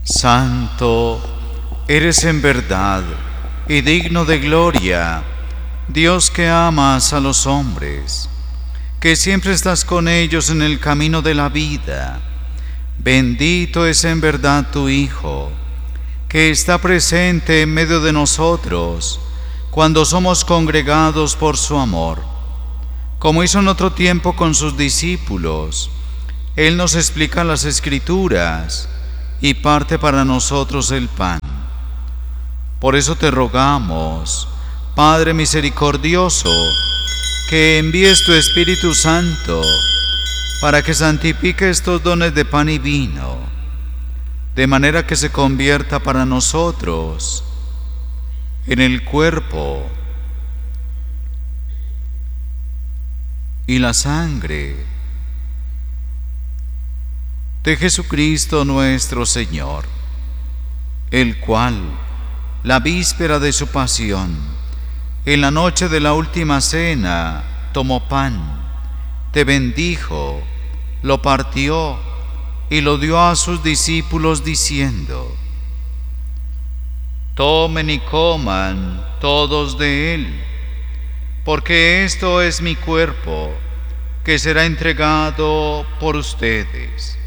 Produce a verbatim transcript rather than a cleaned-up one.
Santo eres en verdad y digno de gloria, Dios que amas a los hombres, que siempre estás con ellos en el camino de la vida. Bendito es en verdad tu Hijo, que está presente en medio de nosotros cuando somos congregados por su amor. Como hizo en otro tiempo con sus discípulos, Él nos explica las Escrituras y parte para nosotros el pan. Por eso te rogamos, Padre misericordioso, que envíes tu Espíritu Santo para que santifique estos dones de pan y vino, de manera que se convierta para nosotros en el cuerpo y la sangre de Jesucristo nuestro Señor, el cual, la víspera de su pasión, en la noche de la última cena, tomó pan, te bendijo, lo partió y lo dio a sus discípulos diciendo: tomen y coman todos de él, porque esto es mi cuerpo, que será entregado por ustedes.